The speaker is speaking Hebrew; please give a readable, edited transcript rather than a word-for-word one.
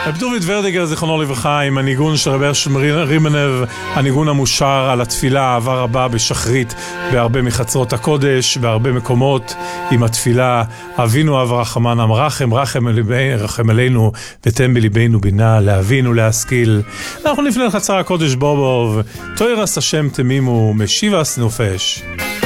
דוד ורדיגר זיכרונו לברכה עם הניגון של רבי רימנב, הניגון המושר על התפילה, אהבה רבה בשחרית בהרבה מחצרות הקודש, בהרבה מקומות עם התפילה אבינו אב רחמנם רחם אלינו ותן בליבנו בינה להבין ולהשכיל. אנחנו נפנה לחצר הקודש בובוב תוירס השם תמימו משיבס נופש.